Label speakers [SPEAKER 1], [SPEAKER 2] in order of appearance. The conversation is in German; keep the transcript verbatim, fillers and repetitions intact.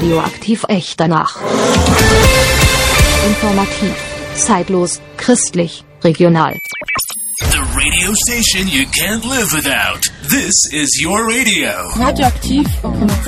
[SPEAKER 1] Radioaktiv echt danach. Informativ, zeitlos, christlich, regional.
[SPEAKER 2] The radio station you can't live without. This is your radio.
[SPEAKER 3] Radioaktiv.